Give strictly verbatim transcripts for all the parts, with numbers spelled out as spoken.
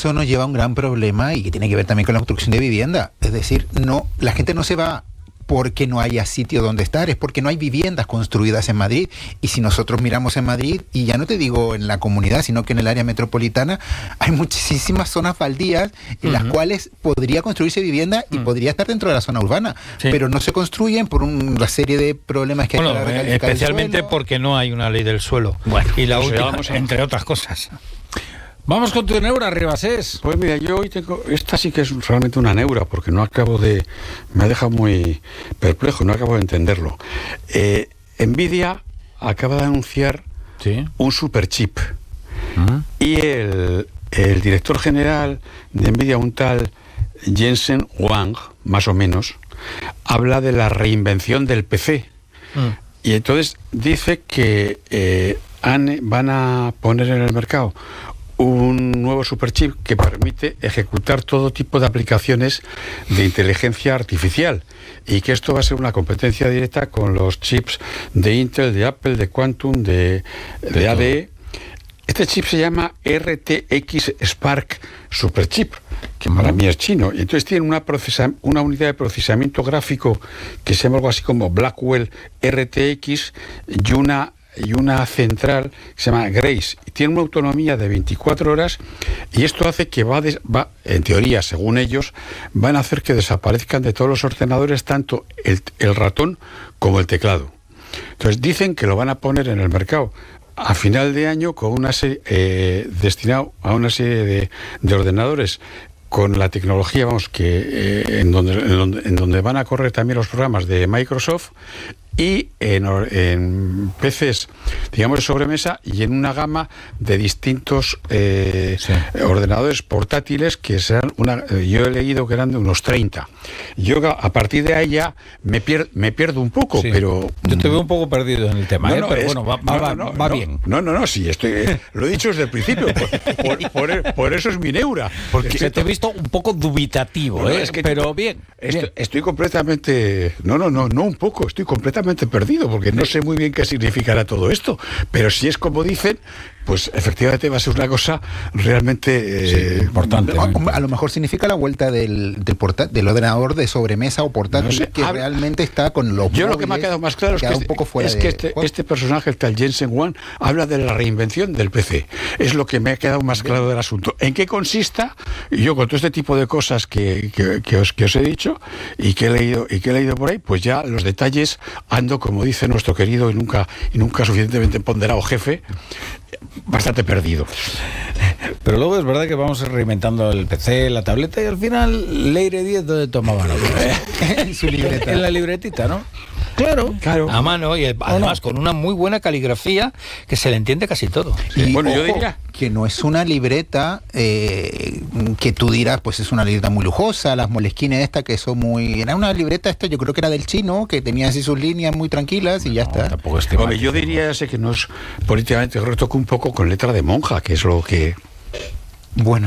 eso nos lleva a un gran problema y que tiene que ver también con la construcción de vivienda. Es decir, no, la gente no se va porque no haya sitio donde estar, es porque no hay viviendas construidas en Madrid. Y si nosotros miramos en Madrid, y ya no te digo en la comunidad, sino que en el área metropolitana, hay muchísimas zonas baldías en uh-huh. las cuales podría construirse vivienda y uh-huh. podría estar dentro de la zona urbana, sí. pero no se construyen por una serie de problemas que bueno, hay para eh, especialmente porque no hay una ley del suelo. Bueno, y la última, entre otras cosas. Vamos con tu neura, Ribasés. Pues mira, yo hoy tengo... Esta sí que es realmente una neura, porque no acabo de... Me ha dejado muy perplejo, no acabo de entenderlo. Eh, Nvidia acaba de anunciar ¿Sí? un superchip. ¿Ah? Y el, el director general de Nvidia, un tal Jensen Huang, más o menos, habla de la reinvención del P C. ¿Ah? Y entonces dice que eh, han, van a poner en el mercado un nuevo superchip que permite ejecutar todo tipo de aplicaciones de inteligencia artificial y que esto va a ser una competencia directa con los chips de Intel, de Apple, de Quantum, de, de, de A D E. Este chip se llama R T X Spark Superchip, que para mí es chino, y entonces tiene una, procesa, una unidad de procesamiento gráfico que se llama algo así como Blackwell R T X y una y una central que se llama Grace, y tiene una autonomía de veinticuatro horas, y esto hace que va, des, va, en teoría, según ellos, van a hacer que desaparezcan de todos los ordenadores tanto el, el ratón como el teclado. Entonces dicen que lo van a poner en el mercado a final de año con una serie, eh, destinado a una serie de, de ordenadores con la tecnología, vamos, que eh, en, donde, en, donde, en donde van a correr también los programas de Microsoft, y en, en P Cs, digamos, de sobremesa, y en una gama de distintos eh, sí. ordenadores portátiles que serán una, yo he leído que eran de unos treinta. Yo a partir de ahí ya me, pier, me pierdo un poco, sí. pero... Yo te veo un poco perdido en el tema, no, ¿eh? no, pero es, bueno, va, no, va, no, va no, bien. No, no, no, sí, estoy, lo he dicho desde el principio, por, por, por, por eso es mi neura. Porque se te he visto un poco dubitativo, no, ¿eh? Es que pero bien, estoy, bien. Estoy completamente... No, no, no, no un poco, estoy completamente perdido, porque no sé muy bien qué significará todo esto, pero si es como dicen, pues efectivamente va a ser una cosa realmente eh, sí, importante. A, a lo mejor significa la vuelta del, del, porta, del ordenador de sobremesa o portátil, no sé, que habla, realmente está con los yo móviles, lo que me ha quedado más claro es que, un poco fuera es que este, este personaje, el tal Jensen Huang, habla de la reinvención del P C. Es lo que me ha quedado más claro del asunto. ¿En qué consista? Y yo con todo este tipo de cosas que, que, que, os, que os he dicho y que he leído y que he leído por ahí, pues ya los detalles ando, como dice nuestro querido y nunca, y nunca suficientemente ponderado jefe, bastante perdido. Pero luego es verdad que vamos reinventando el P C, la tableta, y al final Leire diez donde tomaba nota. En su libreta. En la libretita, ¿no? Claro, claro. A mano, y además con una muy buena caligrafía que se le entiende casi todo. Y bueno, ojo, yo diría que no es una libreta eh, que tú dirás, pues es una libreta muy lujosa, las Moleskine esta que son muy... Era una libreta esta, yo creo que era del chino, que tenía así sus líneas muy tranquilas y no, ya está. Tampoco es Hombre, yo diría ese que no es políticamente correcto, que un poco con letra de monja, que es lo que... Bueno,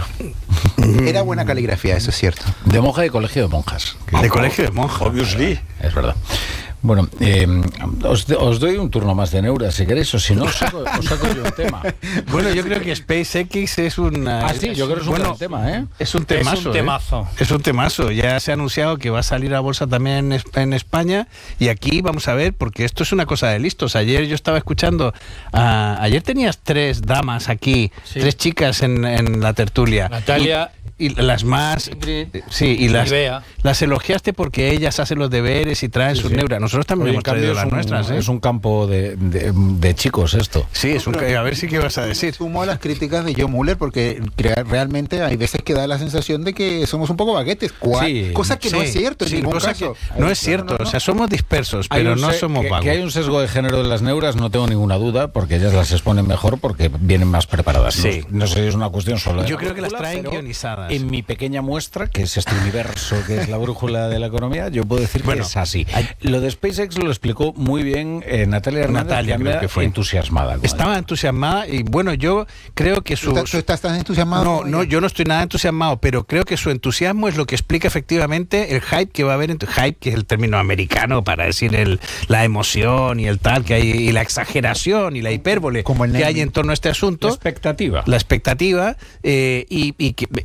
era buena caligrafía, eso es cierto. De monja y colegio de monjas. De colegio de monjas, obviously. Es verdad. Bueno, eh, os, os doy un turno más de neura, si queréis, o si no, os saco, os saco yo un tema. Bueno, yo creo que SpaceX es un... Ah, sí, yo creo que es un bueno, buen tema, ¿eh? Es un temazo. Es un temazo. ¿eh? Es un temazo. Ya se ha anunciado que va a salir a bolsa también en, en España, y aquí vamos a ver, porque esto es una cosa de listos. Ayer yo estaba escuchando, uh, ayer tenías tres damas aquí, sí. tres chicas en, en la tertulia. Natalia... Y, y las más Ingrid, sí y las, Bea. las elogiaste porque ellas hacen los deberes y traen sí, sus sí. neuras. Nosotros también hemos traído las un, nuestras, ¿eh? Es un campo de, de, de chicos esto. Sí, es un, a ver si qué vas a decir. Sumo a las críticas de Joe Muller, porque realmente hay veces que da la sensación de que somos un poco baguetes, sí, cosa que sí, no es cierto en sí, ningún caso. Que no es cierto, no, no, no. O sea, somos dispersos, pero no se, somos que, vagos. Que hay un sesgo de género de las neuras, no tengo ninguna duda, porque ellas las exponen mejor porque vienen más preparadas. Sí. No, no sé si es una cuestión solo de Yo creo que las traen guionizadas. En mi pequeña muestra, que es este universo que es la brújula de la economía, yo puedo decir bueno, que es así. Hay, lo de SpaceX lo explicó muy bien eh, Natalia Hernández, Natalia, que creo que fue entusiasmada. Estaba entusiasmada y bueno, yo creo que su... ¿Tú, ¿tú estás tan entusiasmado? No, no, yo no estoy nada entusiasmado, pero creo que su entusiasmo es lo que explica efectivamente el hype que va a haber, en, hype que es el término americano para decir el, la emoción y el tal, que hay, y la exageración y la hipérbole que hay en torno a este asunto. La expectativa. La expectativa, eh, y, y, que,